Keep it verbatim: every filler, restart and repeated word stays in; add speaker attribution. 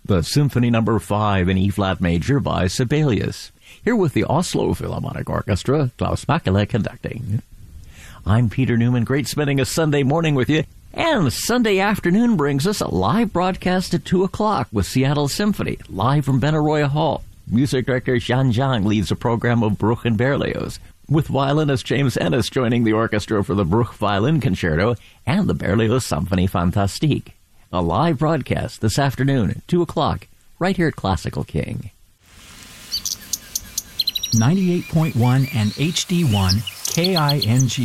Speaker 1: the Symphony Number five in E-flat major by Sibelius. Here with the Oslo Philharmonic Orchestra, Klaus Makela conducting. I'm Peter Newman. Great spending a Sunday morning with you. And Sunday afternoon brings us a live broadcast at two o'clock with Seattle Symphony, live from Benaroya Hall. Music director Xian Zhang leads a program of Bruch and Berlioz, with violinist James Ennis joining the orchestra for the Bruch Violin Concerto and the Berlioz Symphonie Fantastique. A live broadcast this afternoon at two o'clock, right here at Classical King.
Speaker 2: ninety-eight point one and H D one K I N G.